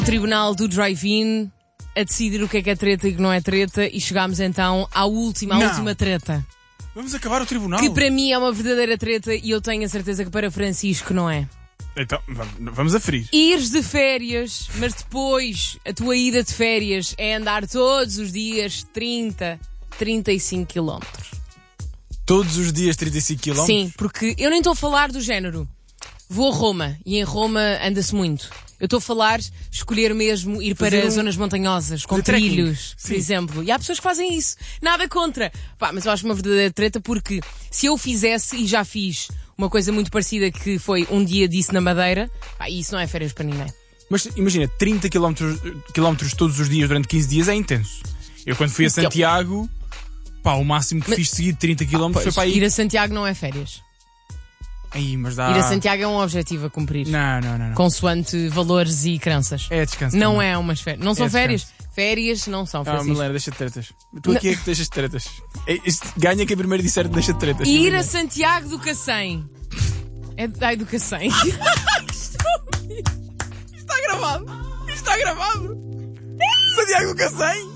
Tribunal do Drive-In a decidir o que é treta e o que não é treta, e chegámos então à última treta. Vamos acabar o tribunal? Que para mim é uma verdadeira treta e eu tenho a certeza que para Francisco não é. Então, vamos aferir. Ires de férias, mas depois a tua ida de férias é andar todos os dias 35 km. Todos os dias 35 km? Sim, porque eu nem estou a falar do género. Vou a Roma e em Roma anda-se muito. Eu estou a falar, escolher mesmo ir para zonas montanhosas, com trilhos, por exemplo. E há pessoas que fazem isso. Nada contra. Pá, mas eu acho uma verdadeira treta porque se eu fizesse, e já fiz uma coisa muito parecida que foi um dia disso na Madeira, pá, isso não é férias para ninguém. Mas imagina, 30 km todos os dias durante 15 dias é intenso. Eu quando fui a Santiago, pá, o máximo que fiz seguido 30 km foi para aí. Ir a Santiago não é férias. Aí, mas dá... Ir a Santiago é um objetivo a cumprir. Não. Consoante valores e crenças. É descanso. Não também. é umas férias. Não são férias. Férias não são, Ah, Francisco. mulher, deixa de tretas. Tu aqui é que deixas de tretas. Ganha quem primeiro disser deixa de tretas. Ir a Santiago do Cacém. Ai, do Cacém. Está gravado. Santiago do Cacém.